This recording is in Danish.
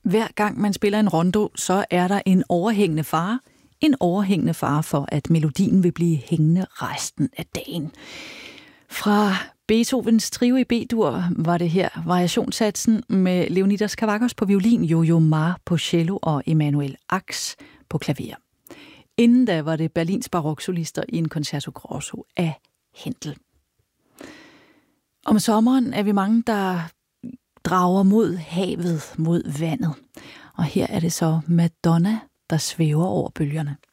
Hver gang man spiller en rondo, så er der en overhængende fare. En overhængende fare for, at melodien vil blive hængende resten af dagen. Fra Beethovens trio i B-dur var det her variationssatsen med Leonidas Kavakos på violin, Yo-Yo Ma på cello og Emanuel Ax på klaver. Inden da var det Berlins baroksolister i en concerto grosso af Händel. Om sommeren er vi mange, der drager mod havet, mod vandet. Og her er det så Madonna, der svæver over bølgerne.